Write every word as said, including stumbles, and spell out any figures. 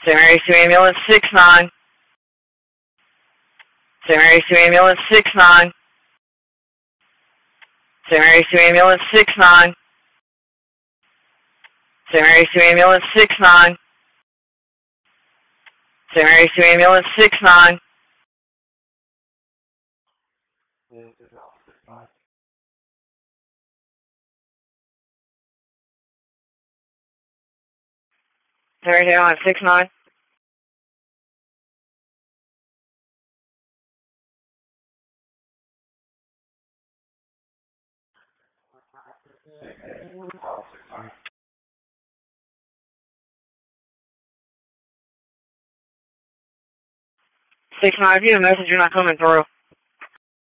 Saint Mary's two ambulance six nine. Saint Mary's two ambulance six nine. Saint Mary's two ambulance six nine. Saint Mary's two ambulance six nine. Saint Mary's two ambulance six nine. Saint Mary's ambulance six nine. Six nine, if you have a message, you're not coming through.